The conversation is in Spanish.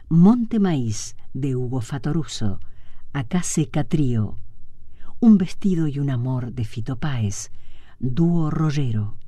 Monte Maíz, de Hugo Fattoruso. Acá seca trío. Un vestido y un amor, de Fito Páez. Dúo rollero.